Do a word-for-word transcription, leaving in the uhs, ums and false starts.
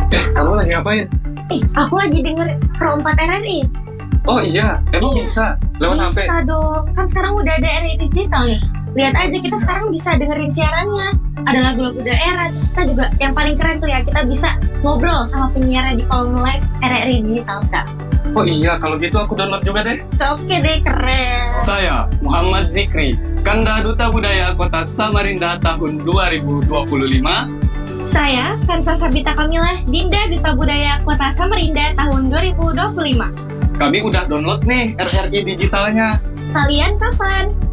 Eh, kamu lagi ngapain? Eh, aku lagi denger Pro empat R R I. Oh iya, emang Iya. bisa? Lewat H P? Bisa dong, kan sekarang udah ada R R I digital nih. Lihat aja, kita sekarang bisa dengerin siarannya. Ada lagu-lagu daerah, terus kita juga yang paling keren tuh ya, kita bisa ngobrol sama penyiar di kolom live R R I digital sekarang. Oh iya, kalau gitu aku download juga deh. Oke deh, keren. Saya Muhammad Zikri, Kanda Duta Budaya Kota Samarinda tahun dua ribu dua puluh lima. Saya Kansa Sabita Kamila, Dinda Duta Budaya Kota Samarinda tahun dua ribu dua puluh lima. Kami udah download nih R R I digitalnya. Kalian kapan?